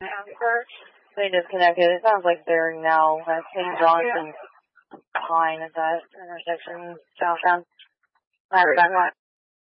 They disconnected. It sounds like they're now at St. Johnson Pine at that intersection downtown. Matter of fact,